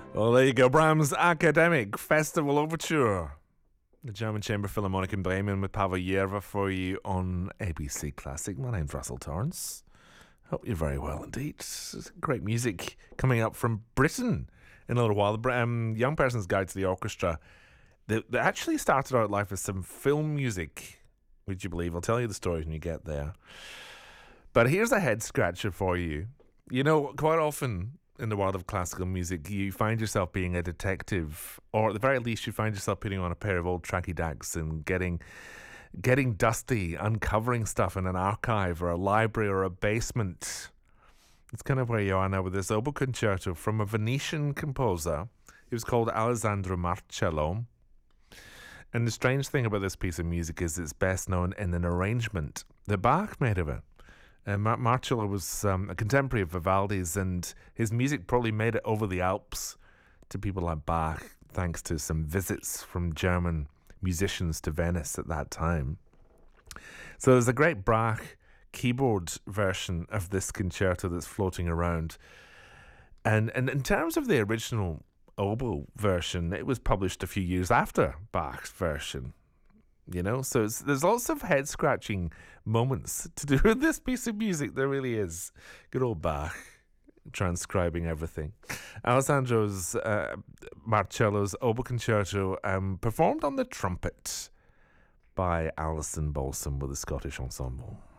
Well, there you go. Brahms' Academic Festival Overture. The German Chamber Philharmonic in Bremen with Pavel Yerva for you on ABC Classic. My name's Russell Torrance. Hope you're very well indeed. Great music coming up from Britain in a little while. The Young Person's Guide to the Orchestra. They actually started out life as some film music, would you believe? I'll tell you the story when you get there. But here's a head scratcher for you. You know, quite often in the world of classical music, you find yourself being a detective, or at the very least, you find yourself putting on a pair of old tracky dacks and getting dusty, uncovering stuff in an archive or a library or a basement. It's kind of where you are now with this oboe concerto from a Venetian composer. It was called Alessandro Marcello. And the strange thing about this piece of music is it's best known in an arrangement that Bach made of it. Marcello was a contemporary of Vivaldi's, and his music probably made it over the Alps to people like Bach, thanks to some visits from German musicians to Venice at that time. So there's a great Bach keyboard version of this concerto that's floating around. And in terms of the original oboe version, it was published a few years after Bach's version. You know, so there's lots of head-scratching moments to do with this piece of music. There really is. Good old Bach, transcribing everything. Alessandro's Marcello's oboe concerto, performed on the trumpet by Alison Balsam with the Scottish Ensemble.